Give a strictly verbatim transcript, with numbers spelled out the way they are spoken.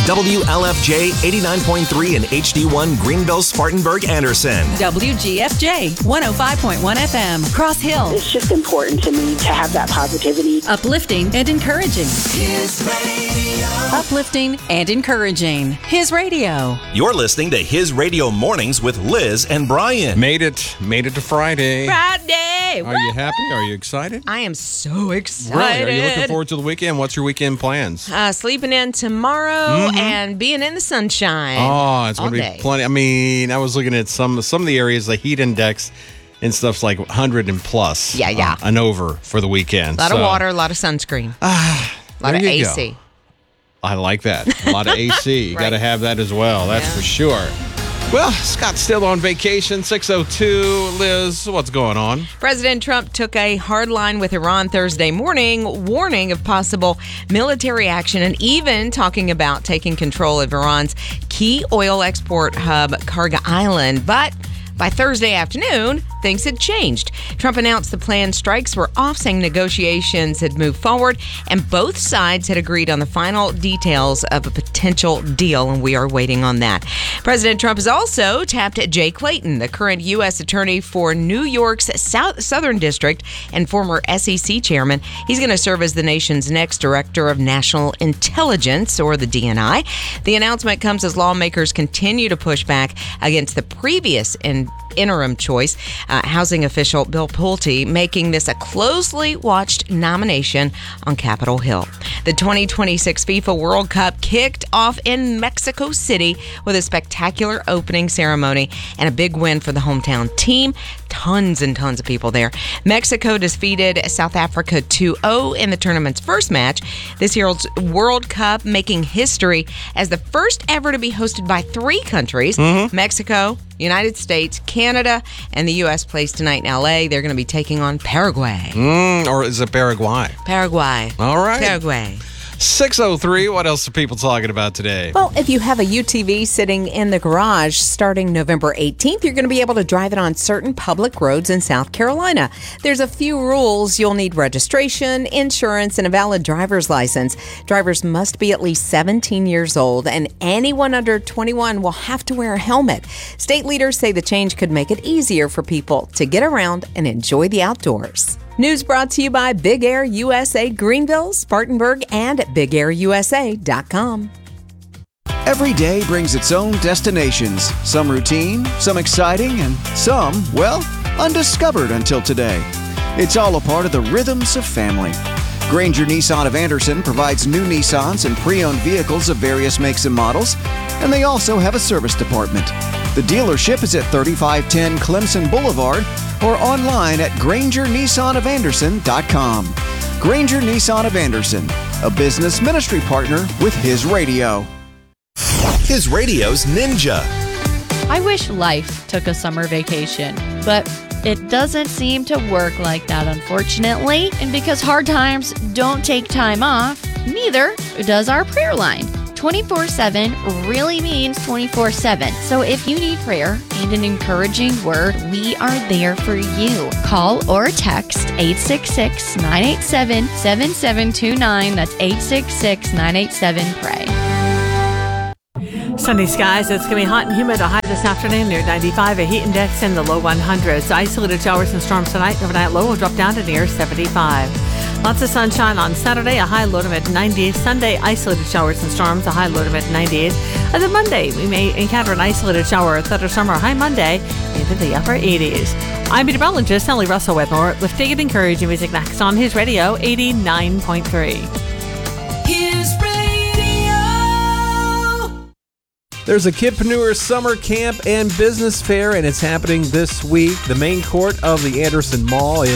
W L F J eighty-nine point three and H D one Greenville, Spartanburg, Anderson. W G F J one oh five point one F M, Cross Hill. It's just important to me to have that positivity. Uplifting and encouraging. His radio. Uplifting and encouraging. His radio. You're listening to His Radio Mornings with Liz and Brian. Made it. Made it to Friday. Friday. Are you happy? Are you excited? I am so excited. Really? Are you looking forward to the weekend? What's your weekend plans? Uh, sleeping in tomorrow mm-hmm. and being in the sunshine. Oh, it's going to be day. plenty. I mean, I was looking at some some of the areas, the heat index and stuff's like one hundred and plus. Yeah, yeah. Uh, and over for the weekend. A lot so. of water, a lot of sunscreen. Ah, a lot of you A go. C. I like that. A lot of A C. You Right. got to have that as well. That's Yeah. for sure. Well, Scott's still on vacation. six oh two. Liz, what's going on? President Trump took a hard line with Iran Thursday morning, warning of possible military action and even talking about taking control of Iran's key oil export hub, Karga Island. But by Thursday afternoon, things had changed. Trump announced the planned strikes were off, saying negotiations had moved forward, and both sides had agreed on the final details of a potential deal, and we are waiting on that. President Trump has also tapped Jay Clayton, the current U S attorney for New York's South Southern District and former S E C chairman. He's going to serve as the nation's next director of national intelligence, or the D N I. The announcement comes as lawmakers continue to push back against the previous in interim choice, uh, housing official Bill Pulte, making this a closely watched nomination on Capitol Hill. The twenty twenty-six FIFA World Cup kicked off in Mexico City with a spectacular opening ceremony and a big win for the hometown team. Tons and tons of people there. Mexico defeated South Africa two oh in the tournament's first match. This year's World Cup making history as the first ever to be hosted by three countries, mm-hmm. Mexico, United States, Canada, and the U S plays tonight in L A. They're going to be taking on Paraguay. Mm, or is it Paraguay? Paraguay. All right. Paraguay. six oh three. What else are people talking about today? Well, if you have a U T V sitting in the garage starting November eighteenth, you're going to be able to drive it on certain public roads in South Carolina. There's a few rules. You'll need registration, insurance, and a valid driver's license. Drivers must be at least seventeen years old, and anyone under twenty-one will have to wear a helmet. State leaders say the change could make it easier for people to get around and enjoy the outdoors. News brought to you by Big Air U S A Greenville, Spartanburg, and at big air u s a dot com. Every day brings its own destinations. Some routine, some exciting, and some, well, undiscovered until today. It's all a part of the rhythms of family. Granger Nissan of Anderson provides new Nissans and pre-owned vehicles of various makes and models, and they also have a service department. The dealership is at thirty-five ten Clemson Boulevard or online at granger nissan of anderson dot com. Granger Nissan of Anderson, a business ministry partner with His Radio. His Radio's Ninja. I wish life took a summer vacation, but it doesn't seem to work like that, unfortunately. And because hard times don't take time off, neither does our prayer line. twenty-four seven really means twenty-four seven. So if you need prayer and an encouraging word, we are there for you. Call or text eight six six, nine eight seven, seven seven two nine. That's eight six six, nine eight seven, pray. Sunny skies. It's going to be hot and humid. A high this afternoon near ninety-five. A heat index in the low hundreds. Isolated showers and storms tonight. Overnight low will drop down to near seventy-five. Lots of sunshine on Saturday. A high low to mid nineties. Sunday, isolated showers and storms. A high low to mid nineties. And then Monday, we may encounter an isolated shower or thunderstorm or high Monday into the upper eighties. I'm meteorologist Ellie Russell with more uplifting and encouraging music next on His Radio eighty-nine point three. His Radio. There's a Kidpreneur Summer Camp and Business Fair, and it's happening this week. The main court of the Anderson Mall is